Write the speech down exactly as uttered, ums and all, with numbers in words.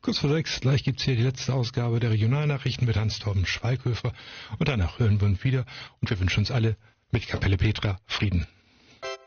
Kurz vor sechs, gleich gibt's hier die letzte Ausgabe der Regionalnachrichten mit Hans-Torben Schweighöfer und danach hören wir uns wieder und wir wünschen uns alle mit Kapelle Petra Frieden.